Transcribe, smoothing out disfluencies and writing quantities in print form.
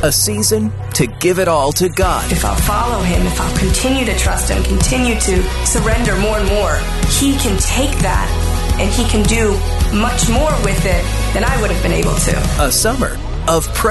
A season to give it all to God. If I'll follow him, if I'll continue to trust him, continue to surrender more and more, he can take that and he can do much more with it than I would have been able to. A summer of